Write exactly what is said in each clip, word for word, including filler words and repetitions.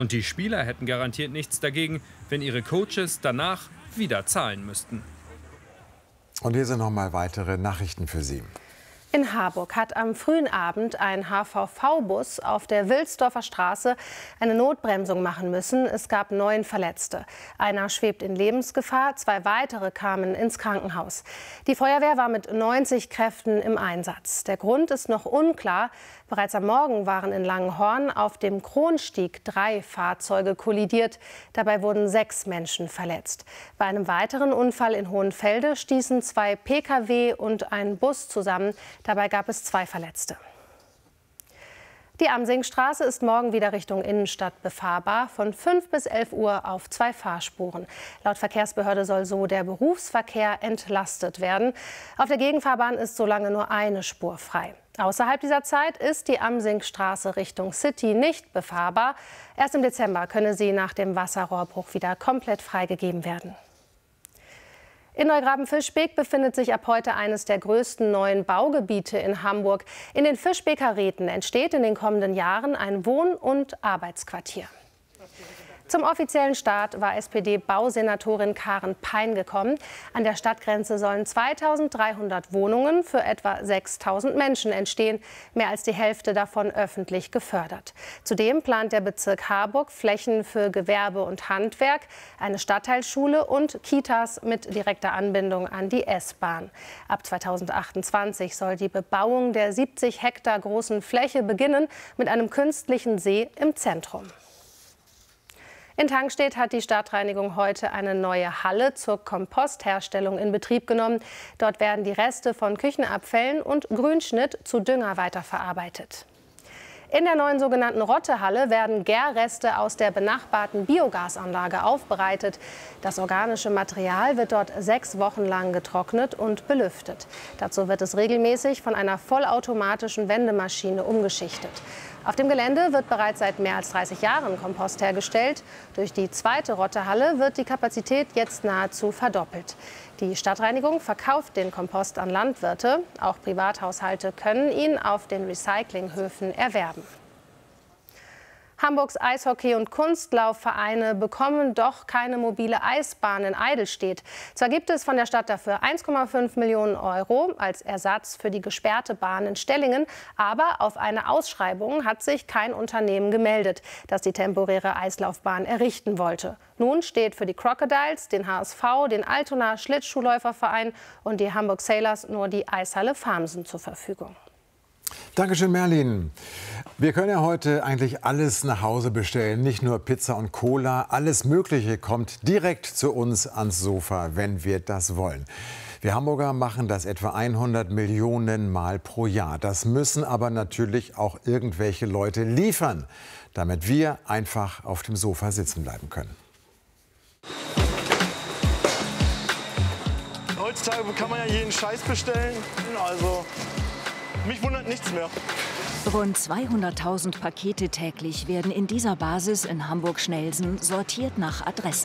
Und die Spieler hätten garantiert nichts dagegen, wenn ihre Coaches danach wieder zahlen müssten. Und hier sind noch mal weitere Nachrichten für Sie. In Harburg hat am frühen Abend ein H V V-Bus auf der Wilsdorfer Straße eine Notbremsung machen müssen. Es gab neun Verletzte. Einer schwebt in Lebensgefahr, zwei weitere kamen ins Krankenhaus. Die Feuerwehr war mit neunzig Kräften im Einsatz. Der Grund ist noch unklar. Bereits am Morgen waren in Langenhorn auf dem Kronstieg drei Fahrzeuge kollidiert. Dabei wurden sechs Menschen verletzt. Bei einem weiteren Unfall in Hohenfelde stießen zwei P K W und ein Bus zusammen. Dabei gab es zwei Verletzte. Die Amsingstraße ist morgen wieder Richtung Innenstadt befahrbar, von fünf bis elf Uhr auf zwei Fahrspuren. Laut Verkehrsbehörde soll so der Berufsverkehr entlastet werden. Auf der Gegenfahrbahn ist solange nur eine Spur frei. Außerhalb dieser Zeit ist die Amsingstraße Richtung City nicht befahrbar. Erst im Dezember könne sie nach dem Wasserrohrbruch wieder komplett freigegeben werden. In Neugraben-Fischbeek befindet sich ab heute eines der größten neuen Baugebiete in Hamburg. In den Fischbeker Räten entsteht in den kommenden Jahren ein Wohn- und Arbeitsquartier. Zum offiziellen Start war S P D-Bausenatorin Karen Pein gekommen. An der Stadtgrenze sollen zweitausenddreihundert Wohnungen für etwa sechstausend Menschen entstehen, mehr als die Hälfte davon öffentlich gefördert. Zudem plant der Bezirk Harburg Flächen für Gewerbe und Handwerk, eine Stadtteilschule und Kitas mit direkter Anbindung an die S-Bahn. Ab zweitausendachtundzwanzig soll die Bebauung der siebzig Hektar großen Fläche beginnen, mit einem künstlichen See im Zentrum. In Tangstedt hat die Stadtreinigung heute eine neue Halle zur Kompostherstellung in Betrieb genommen. Dort werden die Reste von Küchenabfällen und Grünschnitt zu Dünger weiterverarbeitet. In der neuen sogenannten Rottehalle werden Gärreste aus der benachbarten Biogasanlage aufbereitet. Das organische Material wird dort sechs Wochen lang getrocknet und belüftet. Dazu wird es regelmäßig von einer vollautomatischen Wendemaschine umgeschichtet. Auf dem Gelände wird bereits seit mehr als dreißig Jahren Kompost hergestellt. Durch die zweite Rottehalle wird die Kapazität jetzt nahezu verdoppelt. Die Stadtreinigung verkauft den Kompost an Landwirte. Auch Privathaushalte können ihn auf den Recyclinghöfen erwerben. Hamburgs Eishockey- und Kunstlaufvereine bekommen doch keine mobile Eisbahn in Eidelstedt. Zwar gibt es von der Stadt dafür eins Komma fünf Millionen Euro als Ersatz für die gesperrte Bahn in Stellingen, aber auf eine Ausschreibung hat sich kein Unternehmen gemeldet, das die temporäre Eislaufbahn errichten wollte. Nun steht für die Crocodiles, den H S V, den Altona Schlittschuhläuferverein und die Hamburg Sailors nur die Eishalle Farmsen zur Verfügung. Dankeschön, Merlin. Wir können ja heute eigentlich alles nach Hause bestellen, nicht nur Pizza und Cola. Alles Mögliche kommt direkt zu uns ans Sofa, wenn wir das wollen. Wir Hamburger machen das etwa hundert Millionen Mal pro Jahr. Das müssen aber natürlich auch irgendwelche Leute liefern, damit wir einfach auf dem Sofa sitzen bleiben können. Heutzutage kann man ja jeden Scheiß bestellen, also mich wundert nichts mehr. Rund zweihunderttausend Pakete täglich werden in dieser Basis in Hamburg-Schnelsen sortiert nach Adressen.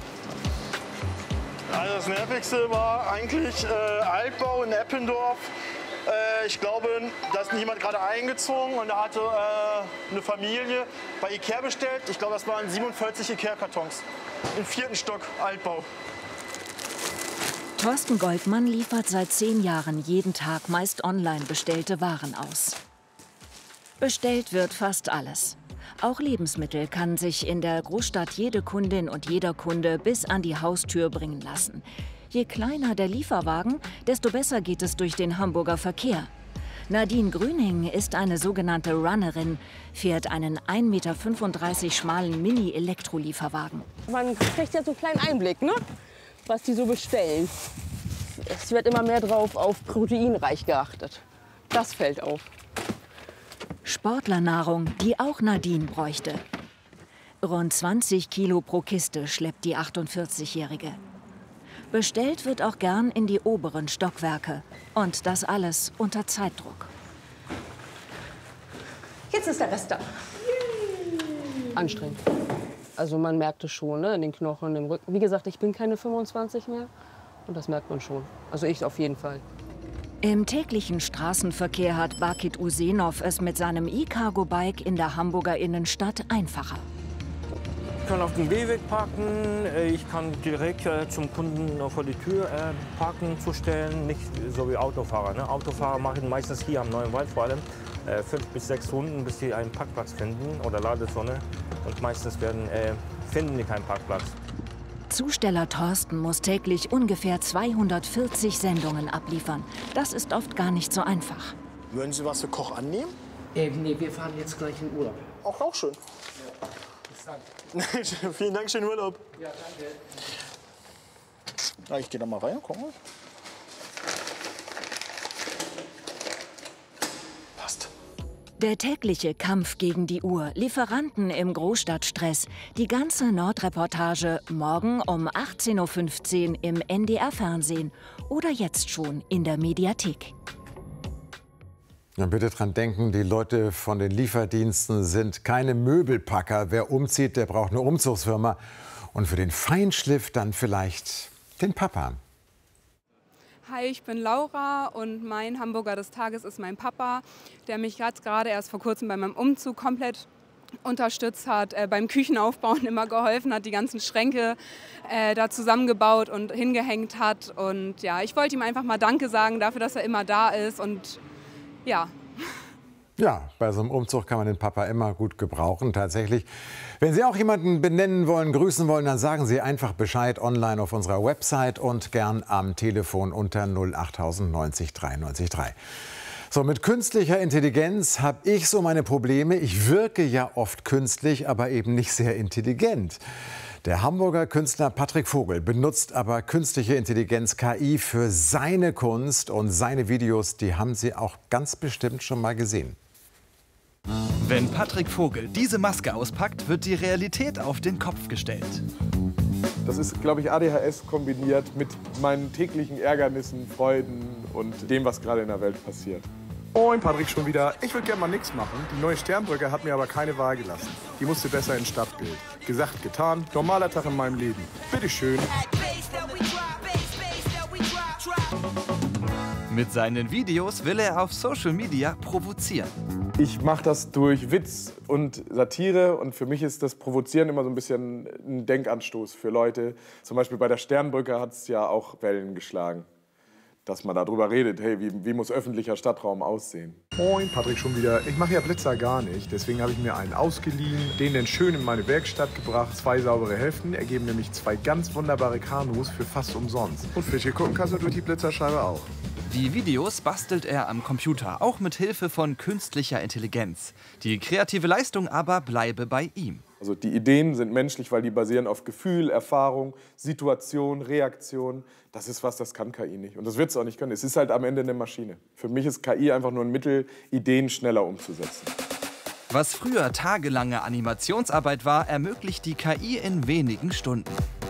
Also das Nervigste war eigentlich äh, Altbau in Eppendorf. Äh, ich glaube, da ist jemand gerade eingezogen und da hatte äh, eine Familie bei Ikea bestellt. Ich glaube, das waren siebenundvierzig Ikea-Kartons im vierten Stock Altbau. Thorsten Goldmann liefert seit zehn Jahren jeden Tag meist online bestellte Waren aus. Bestellt wird fast alles. Auch Lebensmittel kann sich in der Großstadt jede Kundin und jeder Kunde bis an die Haustür bringen lassen. Je kleiner der Lieferwagen, desto besser geht es durch den Hamburger Verkehr. Nadine Grüning ist eine sogenannte Runnerin, fährt einen ein Meter fünfunddreißig schmalen Mini-Elektrolieferwagen. Man kriegt ja so einen kleinen Einblick, ne? Was die so bestellen. Es wird immer mehr drauf auf proteinreich geachtet. Das fällt auf. Sportlernahrung, die auch Nadine bräuchte. Rund zwanzig Kilo pro Kiste schleppt die achtundvierzigjährige. Bestellt wird auch gern in die oberen Stockwerke. Und das alles unter Zeitdruck. Jetzt ist der Rest da. Anstrengend. Also man merkt es schon, ne? In den Knochen, im Rücken. Wie gesagt, ich bin keine fünfundzwanzig mehr. Und das merkt man schon. Also ich auf jeden Fall. Im täglichen Straßenverkehr hat Bakit Usenov es mit seinem E-Cargo-Bike in der Hamburger Innenstadt einfacher. Ich kann auf dem Gehweg parken, ich kann direkt äh, zum Kunden vor die Tür äh, parken zustellen, nicht so wie Autofahrer. Ne? Autofahrer machen meistens hier am Neuen Wald vor allem äh, fünf bis sechs Stunden, bis sie einen Parkplatz finden oder Ladezone. Und meistens werden, äh, finden die keinen Parkplatz. Zusteller Thorsten muss täglich ungefähr zweihundertvierzig Sendungen abliefern. Das ist oft gar nicht so einfach. Würden Sie was für Koch annehmen? Äh, nee, wir fahren jetzt gleich in Urlaub. Auch, auch schön. Vielen Dank, schönen Urlaub. Ja, danke. Ja, ich gehe da mal rein, gucken. Passt. Der tägliche Kampf gegen die Uhr, Lieferanten im Großstadtstress. Die ganze Nordreportage morgen um achtzehn Uhr fünfzehn im N D R-Fernsehen oder jetzt schon in der Mediathek. Ja, bitte dran denken, die Leute von den Lieferdiensten sind keine Möbelpacker. Wer umzieht, der braucht eine Umzugsfirma. Und für den Feinschliff dann vielleicht den Papa. Hi, ich bin Laura und mein Hamburger des Tages ist mein Papa, der mich gerade erst vor kurzem bei meinem Umzug komplett unterstützt hat, äh, beim Küchenaufbauen immer geholfen hat, die ganzen Schränke äh, da zusammengebaut und hingehängt hat. Und ja, ich wollte ihm einfach mal Danke sagen dafür, dass er immer da ist und ja. Ja, bei so einem Umzug kann man den Papa immer gut gebrauchen, tatsächlich. Wenn Sie auch jemanden benennen wollen, grüßen wollen, dann sagen Sie einfach Bescheid online auf unserer Website und gern am Telefon unter null acht neunzig dreiundneunzig drei. So, mit künstlicher Intelligenz habe ich so meine Probleme. Ich wirke ja oft künstlich, aber eben nicht sehr intelligent. Der Hamburger Künstler Patrick Vogel benutzt aber künstliche Intelligenz, K I, für seine Kunst und seine Videos, die haben Sie auch ganz bestimmt schon mal gesehen. Wenn Patrick Vogel diese Maske auspackt, wird die Realität auf den Kopf gestellt. Das ist, glaube ich, A D H S kombiniert mit meinen täglichen Ärgernissen, Freuden und dem, was gerade in der Welt passiert. Moin, Patrick schon wieder. Ich würde gerne mal nichts machen. Die neue Sternbrücke hat mir aber keine Wahl gelassen. Die musste besser ins Stadtbild. Gesagt, getan. Normaler Tag in meinem Leben. Bitteschön. Mit seinen Videos will er auf Social Media provozieren. Ich mache das durch Witz und Satire und für mich ist das Provozieren immer so ein bisschen ein Denkanstoß für Leute. Zum Beispiel bei der Sternbrücke hat es ja auch Wellen geschlagen. Dass man darüber redet, hey, wie, wie muss öffentlicher Stadtraum aussehen? Moin, Patrick schon wieder. Ich mache ja Blitzer gar nicht, deswegen habe ich mir einen ausgeliehen, den dann schön in meine Werkstatt gebracht. Zwei saubere Hälften ergeben nämlich zwei ganz wunderbare Kanus für fast umsonst. Und Fische gucken kannst du durch die Blitzerscheibe auch. Die Videos bastelt er am Computer, auch mit Hilfe von künstlicher Intelligenz. Die kreative Leistung aber bleibe bei ihm. Also die Ideen sind menschlich, weil die basieren auf Gefühl, Erfahrung, Situation, Reaktion. Das ist was, das kann K I nicht. Und das wird es auch nicht können. Es ist halt am Ende eine Maschine. Für mich ist K I einfach nur ein Mittel, Ideen schneller umzusetzen. Was früher tagelange Animationsarbeit war, ermöglicht die K I in wenigen Stunden.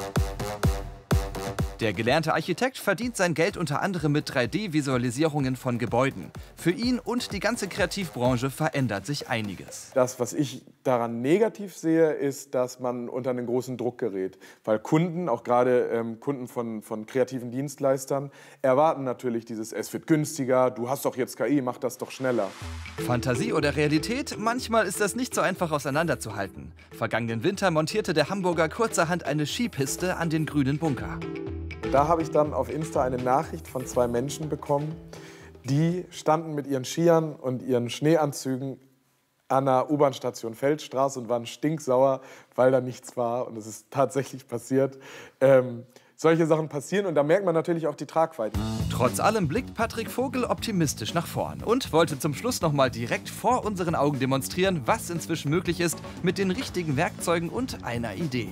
Der gelernte Architekt verdient sein Geld unter anderem mit drei D Visualisierungen von Gebäuden. Für ihn und die ganze Kreativbranche verändert sich einiges. Das, was ich daran negativ sehe, ist, dass man unter einen großen Druck gerät. Weil Kunden, auch gerade ähm, Kunden von, von kreativen Dienstleistern, erwarten natürlich dieses, es wird günstiger, du hast doch jetzt K I, mach das doch schneller. Fantasie oder Realität? Manchmal ist das nicht so einfach auseinanderzuhalten. Vergangenen Winter montierte der Hamburger kurzerhand eine Skipiste an den Grünen Bunker. Da habe ich dann auf Insta eine Nachricht von zwei Menschen bekommen, die standen mit ihren Skiern und ihren Schneeanzügen an der U-Bahn-Station Feldstraße und waren stinksauer, weil da nichts war. Und es ist tatsächlich passiert. Ähm, solche Sachen passieren und da merkt man natürlich auch die Tragweite. Trotz allem blickt Patrick Vogel optimistisch nach vorn und wollte zum Schluss noch mal direkt vor unseren Augen demonstrieren, was inzwischen möglich ist mit den richtigen Werkzeugen und einer Idee.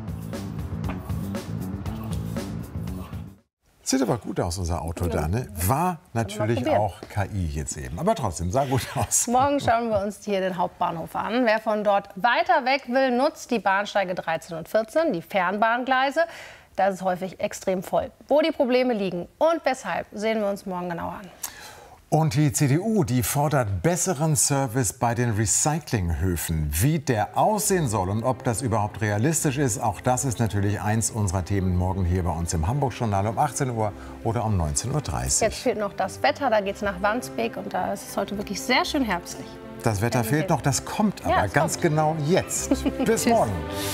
Sieht aber gut aus, unser Auto da, ne? War natürlich auch K I jetzt eben. Aber trotzdem, sah gut aus. Morgen schauen wir uns hier den Hauptbahnhof an. Wer von dort weiter weg will, nutzt die Bahnsteige dreizehn und vierzehn, die Fernbahngleise. Da ist es häufig extrem voll. Wo die Probleme liegen und weshalb, sehen wir uns morgen genauer an. Und die C D U, die fordert besseren Service bei den Recyclinghöfen. Wie der aussehen soll und ob das überhaupt realistisch ist, auch das ist natürlich eins unserer Themen morgen hier bei uns im Hamburg-Journal um achtzehn Uhr oder um neunzehn Uhr dreißig. Jetzt fehlt noch das Wetter, da geht es nach Wandsbek und da ist es heute wirklich sehr schön herbstlich. Das Wetter fehlt noch, das kommt aber ja, ganz kommt. genau jetzt. Bis morgen.